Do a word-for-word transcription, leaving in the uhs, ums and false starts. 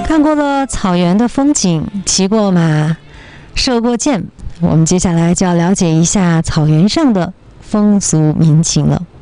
看过了草原的风景，骑过马，射过箭，我们接下来就要了解一下草原上的风俗民情了。